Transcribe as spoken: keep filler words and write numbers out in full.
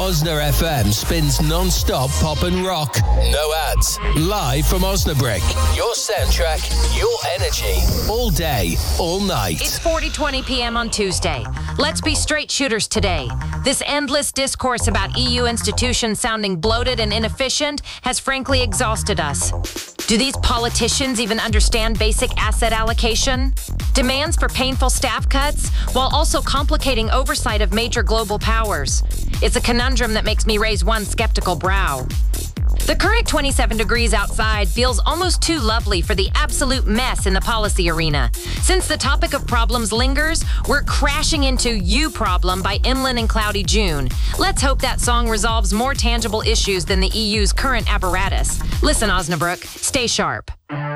Osna F M spins non-stop pop and rock. No ads. Live from Osnabrück. Your soundtrack, your energy. All day, all night. It's forty twenty p.m. on Tuesday. Let's be straight shooters today. This endless discourse about E U institutions sounding bloated and inefficient has frankly exhausted us. Do these politicians even understand basic asset allocation? Demands for painful staff cuts, while also complicating oversight of major global powers. It's a conundrum that makes me raise one skeptical brow. The current twenty-seven degrees outside feels almost too lovely for the absolute mess in the policy arena. Since the topic of problems lingers, we're crashing into You Problem by Emlyn and Cloudy June. Let's hope that song resolves more tangible issues than the E U's current apparatus. Listen, Osnabrück, stay sharp.